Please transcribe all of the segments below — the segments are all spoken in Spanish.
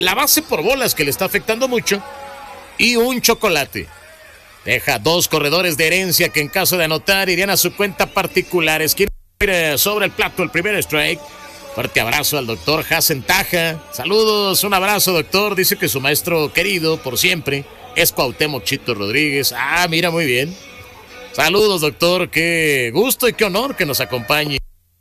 la base por bolas que le está afectando mucho y un chocolate. Deja 2 corredores de herencia que en caso de anotar irían a su cuenta particular. Esquina sobre el plato, el primer strike. Fuerte abrazo al doctor Hassen Taja. Saludos, un abrazo, doctor. Dice que su maestro querido por siempre es Cuauhtémoc Chito Rodríguez. Ah, mira, muy bien. Saludos, doctor. Qué gusto y qué honor que nos acompañe.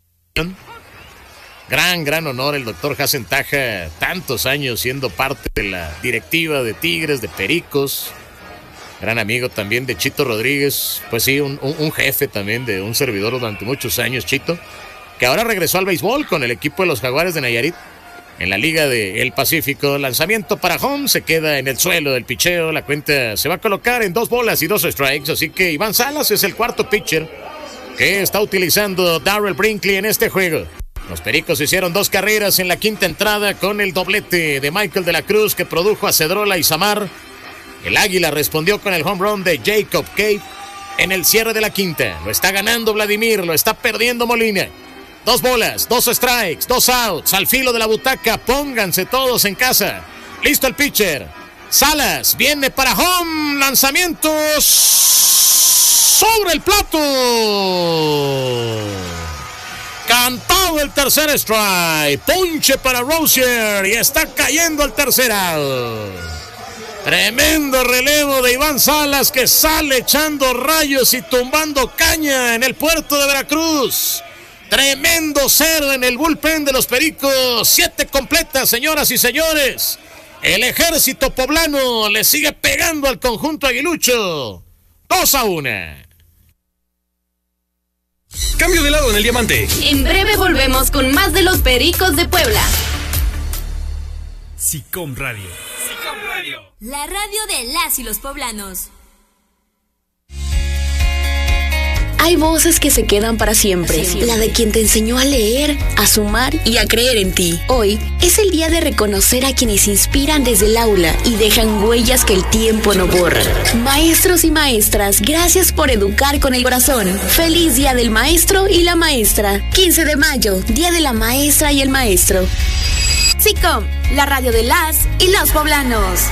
Gran honor el doctor Hassen Taja. Tantos años siendo parte de la directiva de Tigres, de Pericos. Gran amigo también de Chito Rodríguez. Pues sí, un jefe también de un servidor durante muchos años, Chito, que ahora regresó al béisbol con el equipo de los Jaguares de Nayarit en la Liga del Pacífico. Lanzamiento para home, se queda en el suelo del picheo. La cuenta se va a colocar en 2 bolas y 2 strikes. Así que Iván Salas es el cuarto pitcher que está utilizando Darrell Brinkley en este juego. Los Pericos hicieron 2 carreras en la quinta entrada con el doblete de Michael de la Cruz que produjo a Cedrola y Samar. El Águila respondió con el home run de Jacob Cape en el cierre de la quinta. Lo está ganando Vladimir, lo está perdiendo Molina. 2 bolas, 2 strikes, 2 outs, al filo de la butaca. Pónganse todos en casa. Listo el pitcher. Salas viene para home. Lanzamientos sobre el plato. Cantado el tercer strike. Ponche para Rosier y está cayendo el tercer out. Tremendo relevo de Iván Salas que sale echando rayos y tumbando caña en el puerto de Veracruz. Tremendo cero en el bullpen de los Pericos. 7 completas, señoras y señores. El ejército poblano le sigue pegando al conjunto aguilucho. 2-1. Cambio de lado en el diamante. En breve volvemos con más de los Pericos de Puebla. SICOM Radio. La radio de las y los poblanos. Hay voces que se quedan para siempre. La de quien te enseñó a leer, a sumar y a creer en ti. Hoy es el día de reconocer a quienes inspiran desde el aula y dejan huellas que el tiempo no borra. Maestros y maestras, gracias por educar con el corazón. Feliz Día del Maestro y la Maestra. 15 de mayo, Día de la Maestra y el Maestro. SICOM, la radio de las y los poblanos.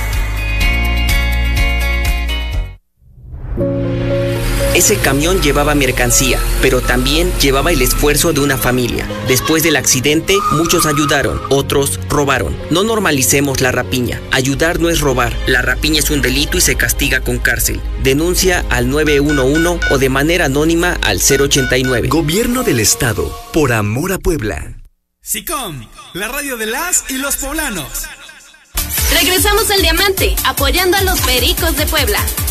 Ese camión llevaba mercancía, pero también llevaba el esfuerzo de una familia. Después del accidente, muchos ayudaron, otros robaron. No normalicemos la rapiña. Ayudar no es robar. La rapiña es un delito y se castiga con cárcel. Denuncia al 911 o de manera anónima al 089. Gobierno del Estado, por amor a Puebla. SICOM, la radio de las y los poblanos. Regresamos al diamante, apoyando a los Pericos de Puebla.